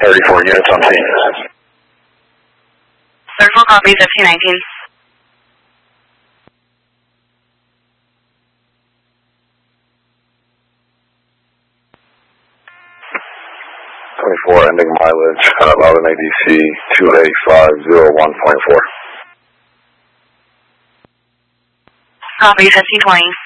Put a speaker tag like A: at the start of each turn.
A: 34 units on scene.
B: 34 copy, 1519.
A: Ending mileage at Loudon ADC 28501.4.
B: Copy, 1520.